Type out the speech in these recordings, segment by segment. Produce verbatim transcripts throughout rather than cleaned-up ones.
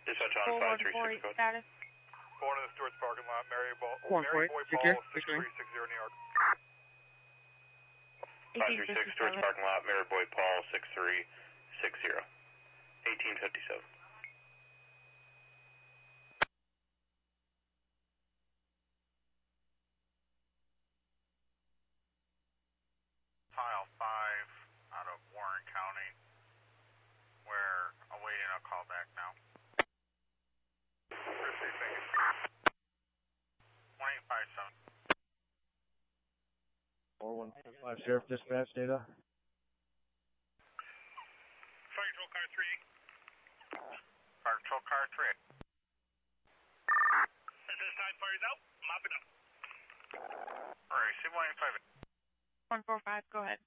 Dispatch on five three six code. Status. Going to the Stewart's parking lot, Mary, Ball, One Mary point. Boy Take Paul, care. six three six zero, New York. five three six Stewart's parking lot, Mary Boy Paul, six three six zero. eighteen fifty-seven. File five out of Warren County. We're awaiting a call back now. one eight five seven. four one five Sheriff Dispatch data. Fire Patrol Car three. Fire Patrol Car three. As this time fires out, mop it up. Alright, C one eight five eight. one four five, go ahead.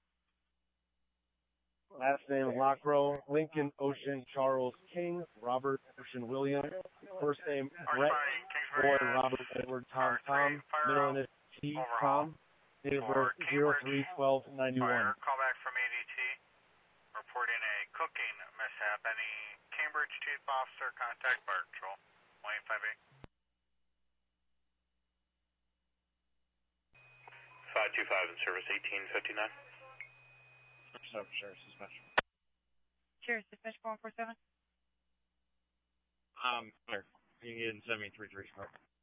Last name Lockrow, Lincoln Ocean Charles King, Robert Ocean William. First name Brett Boy Robert Edward Tom Tom. Middle initial T Tom. Date of birth zero three twelve ninety-one. Call back from A D T. Reporting a cooking mishap. Any Cambridge Chief Officer contact Fire Patrol. one eight five eight. five two five in service, eighteen fifty-nine. Sheriff's Dispatch. Sheriff's Dispatch four one four seven. Um, there. You can get in seventy-three three.